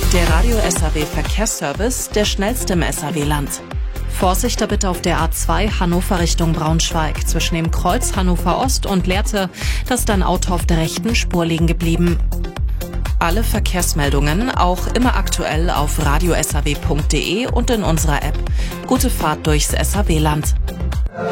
Der Radio SAW Verkehrsservice, der schnellste im SAW-Land. Vorsicht bitte auf der A2 Hannover Richtung Braunschweig. Zwischen dem Kreuz Hannover Ost und Lehrte, da ist ein Auto auf der rechten Spur liegen geblieben. Alle Verkehrsmeldungen auch immer aktuell auf radiosaw.de und in unserer App. Gute Fahrt durchs SAW-Land.